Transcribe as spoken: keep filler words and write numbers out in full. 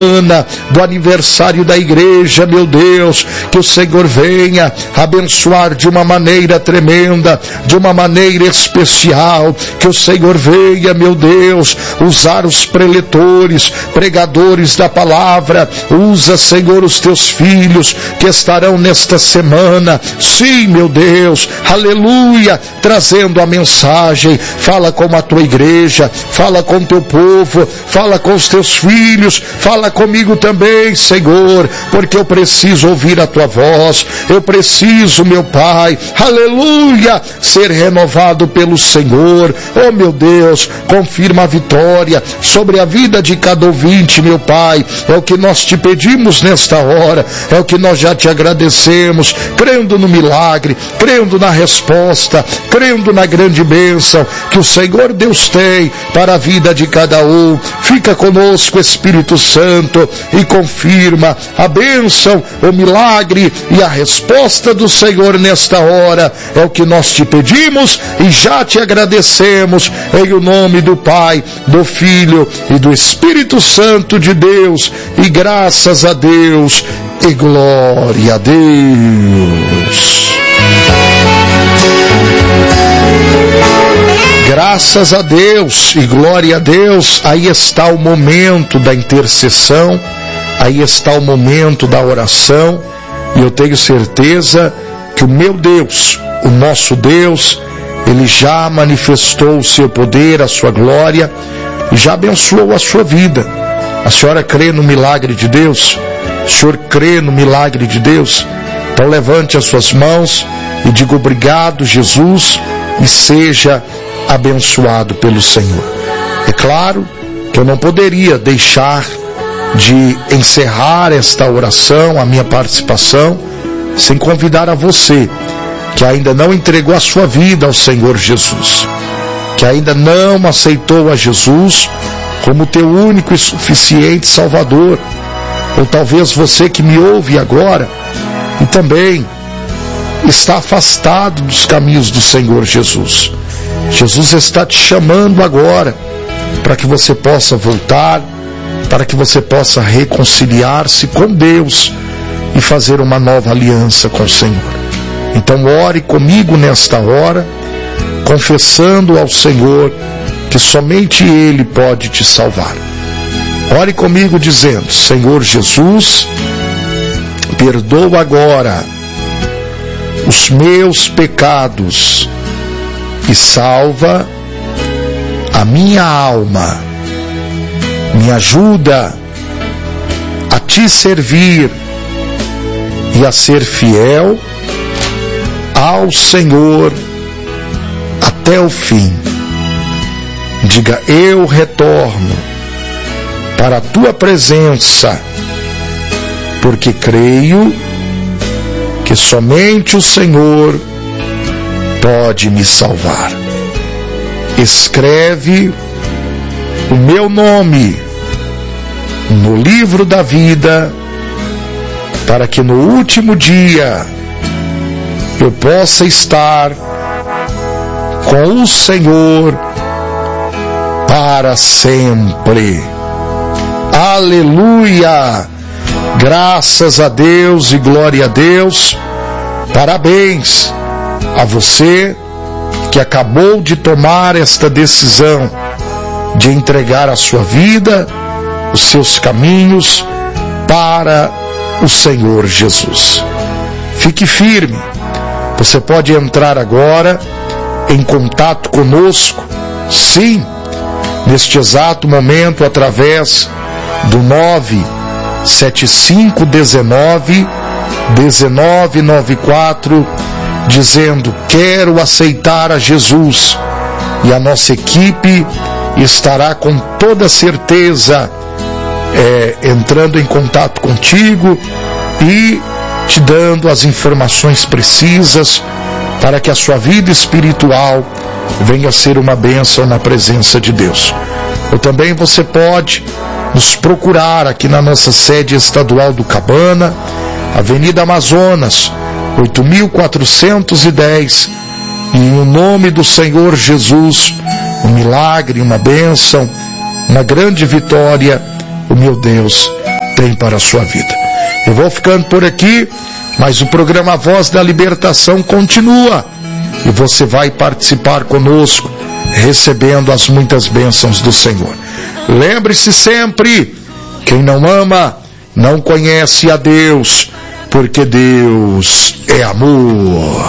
do aniversário da igreja, meu Deus, que o Senhor venha abençoar de uma maneira tremenda, de uma maneira especial, que o Senhor venha, meu Deus, usar os preletores, pregadores da palavra. Usa, Senhor, os teus filhos que estarão nesta semana, sim, meu Deus, aleluia, trazendo a mensagem. Fala com a tua igreja, fala com o teu povo, fala com os teus filhos, fala comigo também, Senhor, porque eu preciso ouvir a tua voz, eu preciso, meu Pai, aleluia, ser renovado pelo Senhor. Oh, meu Deus, confirma a vitória sobre a vida de cada ouvinte, meu Pai. É o que nós te pedimos nesta hora, é o que nós já te agradecemos, crendo no milagre, crendo na resposta, crendo na grande bênção que o Senhor Deus tem para a vida de cada um. Fica conosco, Espírito Santo, e confirma a bênção, o milagre e a resposta do Senhor nesta hora. É o que nós te pedimos e já te agradecemos, em o nome do Pai, do Filho e do Espírito Santo de Deus. E graças a Deus e glória a Deus. Graças a Deus e glória a Deus. Aí está o momento da intercessão, aí está o momento da oração, e eu tenho certeza que o meu Deus, o nosso Deus, Ele já manifestou o seu poder, a sua glória, e já abençoou a sua vida. A senhora crê no milagre de Deus? O senhor crê no milagre de Deus? Então levante as suas mãos e diga: obrigado, Jesus, e seja abençoado pelo Senhor. É claro que eu não poderia deixar de encerrar esta oração, a minha participação, sem convidar a você que ainda não entregou a sua vida ao Senhor Jesus, que ainda não aceitou a Jesus como teu único e suficiente Salvador. Ou talvez você que me ouve agora e também está afastado dos caminhos do Senhor Jesus. Jesus está te chamando agora para que você possa voltar, para que você possa reconciliar-se com Deus e fazer uma nova aliança com o Senhor. Então ore comigo nesta hora, confessando ao Senhor que somente Ele pode te salvar. Ore comigo dizendo: Senhor Jesus, perdoa agora os meus pecados e salva a minha alma. Me ajuda a te servir e a ser fiel ao Senhor até o fim. Diga: eu retorno para a tua presença, porque creio que somente o Senhor pode me salvar. Escreve o meu nome no livro da vida, para que no último dia eu possa estar com o Senhor para sempre. Aleluia! Graças a Deus e glória a Deus. Parabéns a você que acabou de tomar esta decisão de entregar a sua vida, os seus caminhos para o Senhor Jesus. Fique firme. Você pode entrar agora em contato conosco, sim, neste exato momento, através do nove sete cinco um nove um nove nove quatro, dizendo: quero aceitar a Jesus, e a nossa equipe estará com toda certeza é, entrando em contato contigo e te dando as informações precisas para que a sua vida espiritual venha a ser uma bênção na presença de Deus. Ou também você pode nos procurar aqui na nossa sede estadual do Cabana, Avenida Amazonas, oito mil quatrocentos e dez, e em nome do Senhor Jesus, um milagre, uma bênção, uma grande vitória, o meu Deus tem para a sua vida. Eu vou ficando por aqui, mas o programa Voz da Libertação continua e você vai participar conosco, recebendo as muitas bênçãos do Senhor. Lembre-se sempre, quem não ama não conhece a Deus, porque Deus é amor.